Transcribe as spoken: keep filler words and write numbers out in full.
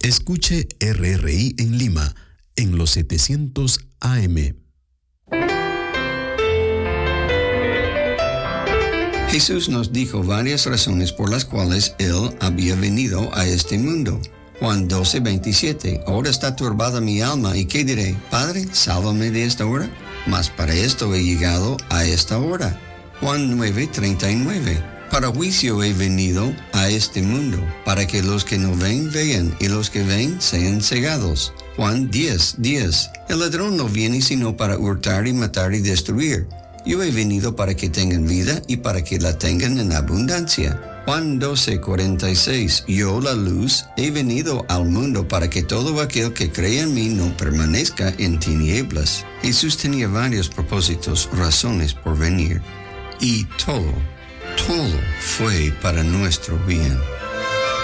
Escuche R R I en Lima, en los setecientos A M. Jesús nos dijo varias razones por las cuales Él había venido a este mundo. Juan doce, veintisiete. Ahora está turbada mi alma, ¿y qué diré? Padre, sálvame de esta hora. Mas para esto he llegado a esta hora. Juan nueve, treinta y nueve. Para juicio he venido a este mundo, para que los que no ven vean, y los que ven sean cegados. Juan diez, diez. El ladrón no viene sino para hurtar y matar y destruir. Yo he venido para que tengan vida y para que la tengan en abundancia. Juan doce, cuarenta y seis. Yo, la luz, he venido al mundo para que todo aquel que cree en mí no permanezca en tinieblas. Jesús tenía varios propósitos, razones por venir. Y todo, todo fue para nuestro bien.